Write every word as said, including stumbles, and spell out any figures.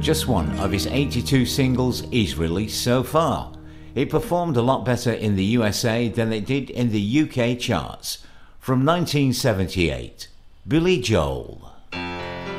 just one of his eighty-two singles he's released so far. It performed a lot better in the U S A than it did in the U K charts. From nineteen seventy-eight, Billy Joel.